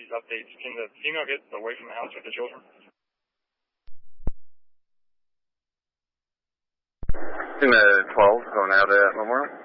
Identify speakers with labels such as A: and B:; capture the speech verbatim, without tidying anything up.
A: these updates. Can the female get away from the house with the children?
B: Team twelve going out at Memorial.